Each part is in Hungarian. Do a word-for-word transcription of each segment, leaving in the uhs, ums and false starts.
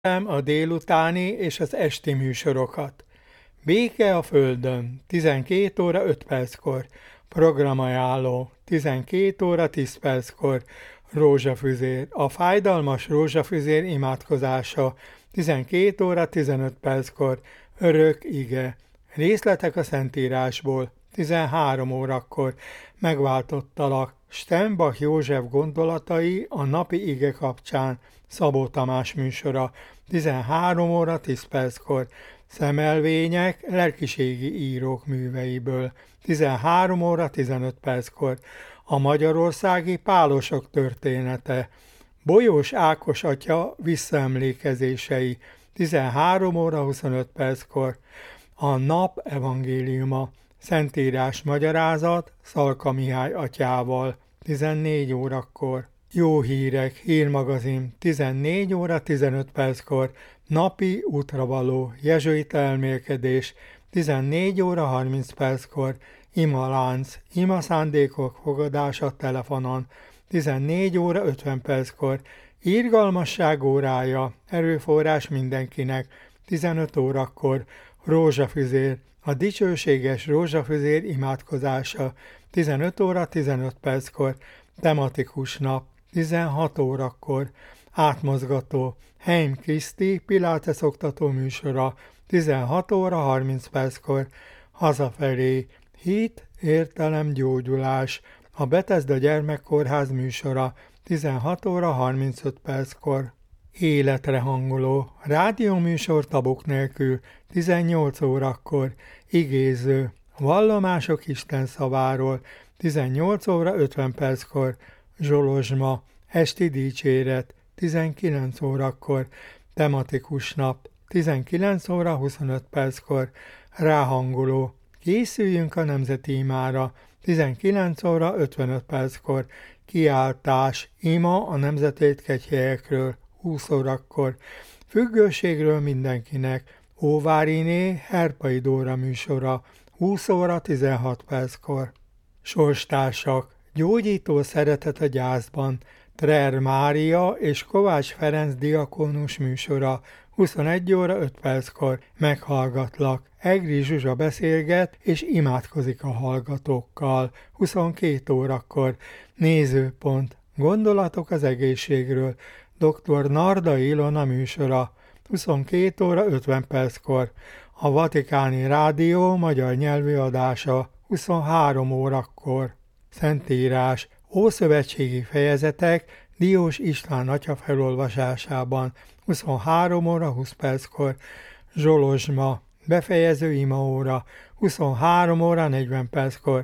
a délutáni és az esti műsorokat. Béke a Földön, tizenkét óra öt perckor, programajánló, tizenkét óra tíz perckor, rózsafüzér, a fájdalmas rózsafüzér imádkozása, tizenkét óra tizenöt perckor, örök ige, részletek a Szentírásból, tizenhárom órakor, megváltottalak, Stenbach József gondolatai a napi ige kapcsán, Szabó Tamás műsora, tizenhárom óra tíz perckor, szemelvények lelkiségi írók műveiből, tizenhárom óra tizenöt perckor, a magyarországi pálosok története, Bolyós Ákos atya visszaemlékezései, tizenhárom óra huszonöt perckor, a nap evangéliuma, Szentírás magyarázat Szalka Mihály atyával, tizennégy órakor. Jó hírek, hírmagazin, tizennégy óra tizenöt perckor, napi útravaló, jezsuita elmélkedés, tizennégy óra harminc perckor, imalánc, ima szándékok fogadása telefonon, tizennégy óra ötven perckor, irgalmasság órája, erőforrás mindenkinek, tizenöt órakor, rózsafüzér, a dicsőséges rózsafüzér imádkozása, tizenöt óra tizenöt perckor, tematikus nap, tizenhat órakor, átmozgató, Heim Kriszti Pilates oktató műsora, tizenhat óra harminc perckor, hazafelé, hit, értelem, gyógyulás, a Bethesda gyermekkórház műsora, tizenhat óra harmincöt perckor. Életre hangoló, rádióműsor tabuk nélkül, tizennyolc órakor, igéző, vallomások Isten szaváról, tizennyolc óra ötven perckor, zsolozsma, esti dicséret, tizenkilenc órakor, tematikus nap, tizenkilenc óra huszonöt perckor, ráhangoló, készüljünk a nemzeti imára, tizenkilenc óra ötvenöt perckor, kiáltás, ima a nemzetétkegyhelyekről, húsz órakor, függőségről mindenkinek, Óváriné Herpai Dóra műsora, húsz óra tizenhat perckor. Sorstársak, gyógyító szeretet a gyászban, Trer Mária és Kovács Ferenc diakónus műsora, huszonegy óra öt perckor, meghallgatlak, Egri Zsuzsa beszélget és imádkozik a hallgatókkal, huszonkét órakor, nézőpont, gondolatok az egészségről, dr. Narda Ilona műsora, huszonkét óra ötven perckor, a Vatikáni Rádió magyar nyelvű adása, huszonhárom órakor, Szentírás, ószövetségi fejezetek Diós István atya felolvasásában, huszonhárom óra húsz perckor, zsolozsma, befejező imaóra, huszonhárom óra negyven perckor,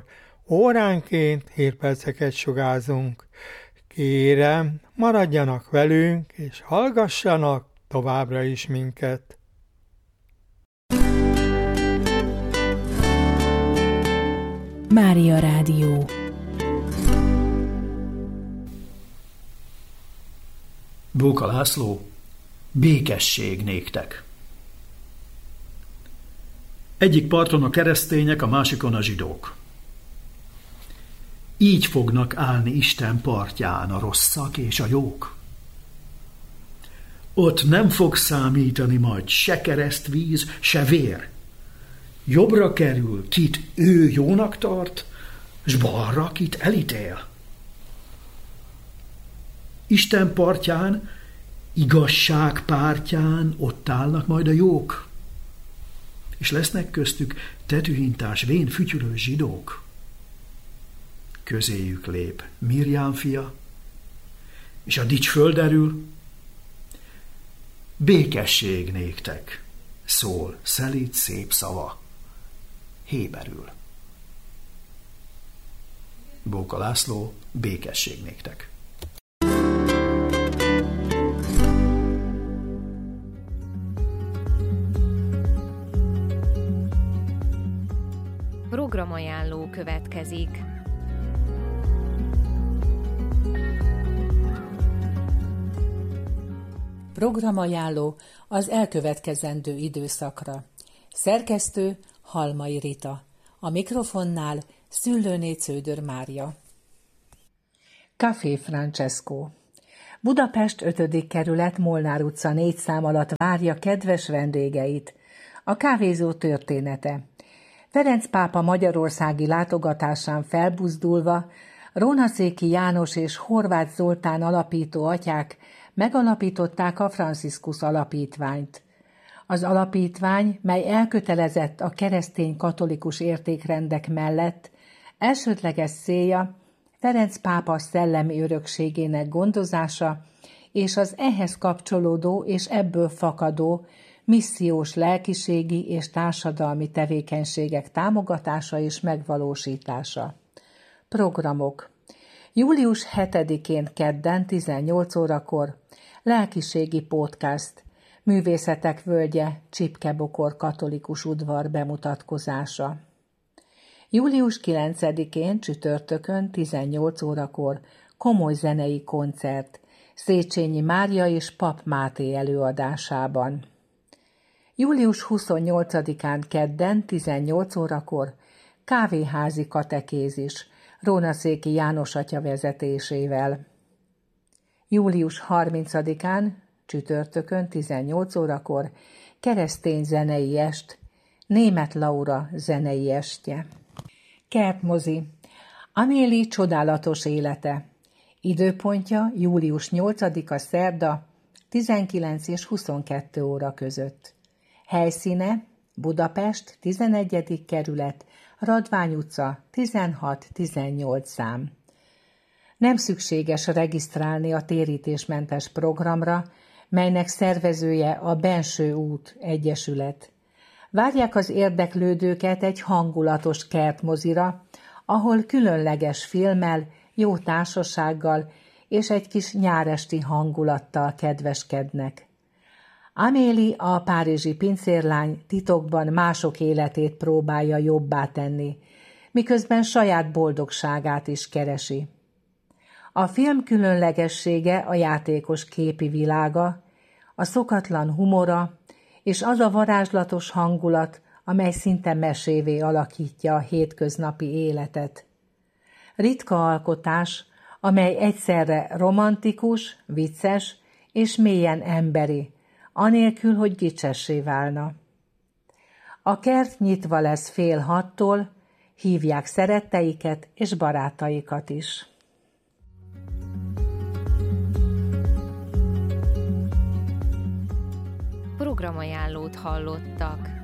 óránként hét perceket sugárzunk. Kérem, maradjanak velünk, és hallgassanak továbbra is minket. Mária Rádió. Bóka László, békesség néktek. Egyik parton a keresztények, a másikon a zsidók. Így fognak állni Isten partján a rosszak és a jók. Ott nem fog számítani majd se keresztvíz, se vér. Jobbra kerül, kit ő jónak tart, s balra, kit elítél. Isten partján, igazság pártján ott állnak majd a jók, és lesznek köztük tetűhintás vén fütyülő zsidók. Közéjük lép Mirjám fia, és a dics földerül, békesség néktek, szól szelíd szép szava, héberül. Bóka László, békesség néktek. Programajánló következik. Programajánló az elkövetkezendő időszakra. Szerkesztő Halmai Rita. A mikrofonnál Szüllőné Cződör Mária. Café Francesco. Budapest ötödik kerület Molnár utca négy szám alatt várja kedves vendégeit. A kávézó története. Ferenc pápa magyarországi látogatásán felbuzdulva Rónaszéki János és Horváth Zoltán alapító atyák megalapították a Franciscus Alapítványt. Az alapítvány, mely elkötelezett a keresztény katolikus értékrendek mellett, elsődleges célja Ferenc pápa szellemi örökségének gondozása és az ehhez kapcsolódó és ebből fakadó missziós lelkiségi és társadalmi tevékenységek támogatása és megvalósítása. Programok. július hetedikén kedden tizennyolc órakor lelkiségi podcast, Művészetek völgye, Csipke-Bokor katolikus udvar bemutatkozása. július kilencedikén csütörtökön tizennyolc órakor komoly zenei koncert, Széchenyi Mária és Pap Máté előadásában. július huszonnyolcadikán kedden tizennyolc órakor kávéházi katekézis, Rónaszéki János atya vezetésével. július harmincadikán csütörtökön tizennyolc órakor keresztény zenei est, Németh Laura zenei estje. Kertmozi. Amélie csodálatos élete. Időpontja július nyolcadika szerda tizenkilenc és huszonkettő óra között. Helyszíne Budapest tizenegyedik kerület, Radvány utca tizenhat tizennyolc szám. Nem szükséges regisztrálni a térítésmentes programra, melynek szervezője a Benső út Egyesület. Várják az érdeklődőket egy hangulatos kertmozira, ahol különleges filmmel, jó társasággal és egy kis nyáresti hangulattal kedveskednek. Amélie, a párizsi pincérlány titokban mások életét próbálja jobbá tenni, miközben saját boldogságát is keresi. A film különlegessége a játékos képi világa, a szokatlan humora és az a varázslatos hangulat, amely szinte mesévé alakítja a hétköznapi életet. Ritka alkotás, amely egyszerre romantikus, vicces és mélyen emberi, anélkül, hogy gicsessé válna. A kert nyitva lesz fél hattól, hívják szeretteiket és barátaikat is. Programajánlót hallottak.